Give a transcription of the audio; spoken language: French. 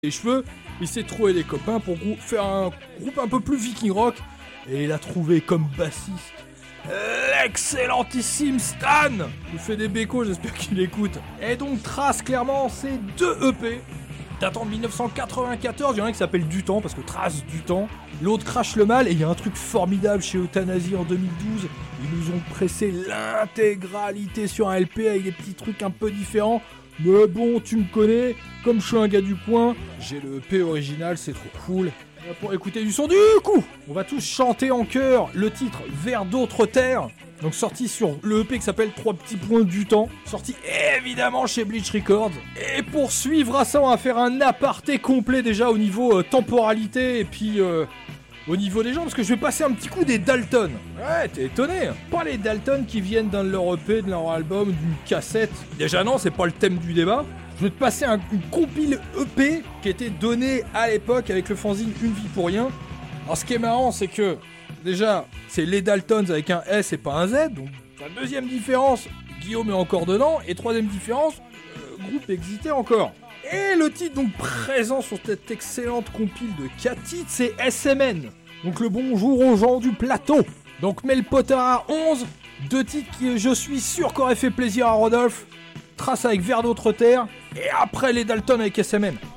les cheveux, il s'est trouvé des copains pour faire un groupe un peu plus viking rock, et il a trouvé comme bassiste l'excellentissime Stan. Il fait des bécos, j'espère qu'il écoute. Et donc Thrash, clairement, c'est 2 EP datant de 1994. Il y en a un qui s'appelle Du Temps, parce que Thrash du Temps. L'autre Crash le Mal, et il y a un truc formidable chez Euthanasie en 2012. Ils nous ont pressé l'intégralité sur un LP avec des petits trucs un peu différents. Mais bon, tu me connais, comme je suis un gars du coin, j'ai le EP original, c'est trop cool. Et pour écouter du son, du coup, on va tous chanter en chœur le titre Vers d'autres terres. Donc sorti sur le EP qui s'appelle 3 petits points du temps, sorti évidemment chez Bleach Records. Et pour suivre à ça, on va faire un aparté complet déjà au niveau temporalité et puis au niveau des gens, parce que je vais passer un petit coup des Dalton. Ouais, t'es étonné, hein. Pas les Dalton qui viennent d'un de leur EP, de leur album, d'une cassette. Déjà non, c'est pas le thème du débat. Je vais te passer une compile EP qui a été donnée à l'époque avec le fanzine Une vie pour rien. Alors ce qui est marrant, c'est que déjà, c'est les Daltons avec un S et pas un Z. Donc la deuxième différence, Guillaume est encore dedans. Et troisième différence, le groupe existait encore. Et le titre donc présent sur cette excellente compile de 4 titres, c'est SMN. Donc le bonjour aux gens du plateau. Donc Mel Potter à 11, 2 titres qui je suis sûr qu'auraient fait plaisir à Rodolphe. Thrash avec Vers d'autres terres. Et après les Dalton avec SMN.